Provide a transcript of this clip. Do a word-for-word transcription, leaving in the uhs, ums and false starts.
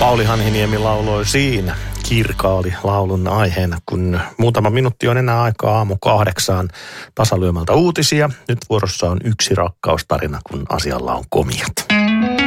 Pauli Hanhiniemi lauloi siinä. Kirka oli laulun aiheena, kun muutama minuutti on enää aikaa aamu kahdeksaan tasalyömältä uutisia. Nyt vuorossa on yksi rakkaustarina, kun asialla on komiat.